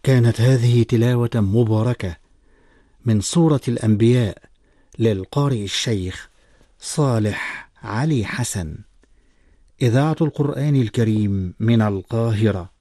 كانت هذه تلاوة مباركة من سورة الأنبياء للقارئ الشيخ صالح علي حسن، إذاعة القرآن الكريم من القاهرة،